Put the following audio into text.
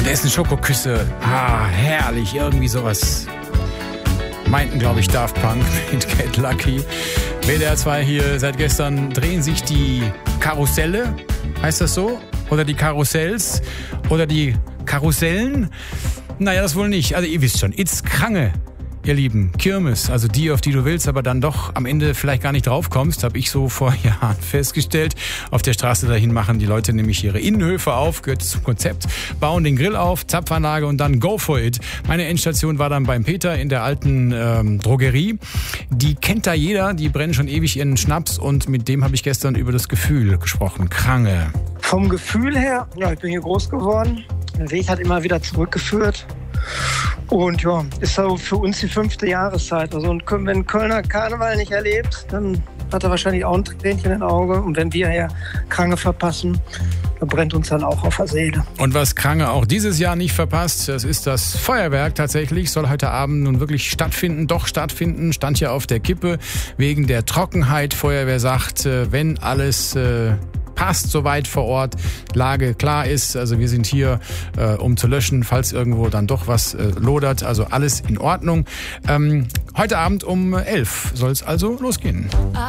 Und essen Schokoküsse. Herrlich. Irgendwie sowas. Meinten, glaube ich, Daft Punk mit Get Lucky. WDR 2 hier. Seit gestern drehen sich die Karusselle. Heißt das so? Oder die Karussells? Oder die Karussellen? Naja, das wohl nicht. Also ihr wisst schon, It's Krange. Ihr Lieben, Kirmes, also die, auf die du willst, aber dann doch am Ende vielleicht gar nicht drauf kommst, habe ich so vor Jahren festgestellt. Auf der Straße dahin machen die Leute nämlich ihre Innenhöfe auf, gehört zum Konzept, bauen den Grill auf, Zapfanlage und dann go for it. Meine Endstation war dann beim Peter in der alten Drogerie. Die kennt da jeder, die brennen schon ewig ihren Schnaps und mit dem habe ich gestern über das Gefühl gesprochen. Krange. Vom Gefühl her, ja, ich bin hier groß geworden. Der Weg hat immer wieder zurückgeführt. Und ja, ist so für uns die 5. Jahreszeit. Also wenn Kölner Karneval nicht erlebt, dann hat er wahrscheinlich auch ein Tränchen im Auge. Und wenn wir hier Krange verpassen, dann brennt uns dann auch auf der Seele. Und was Krange auch dieses Jahr nicht verpasst, das ist das Feuerwerk tatsächlich. Soll heute Abend nun wirklich stattfinden, stand ja auf der Kippe wegen der Trockenheit. Feuerwehr sagt, wenn alles passt soweit vor Ort, Lage klar ist. Also wir sind hier, um zu löschen, falls irgendwo dann doch was lodert. Also alles in Ordnung. Heute Abend um 11 soll es also losgehen.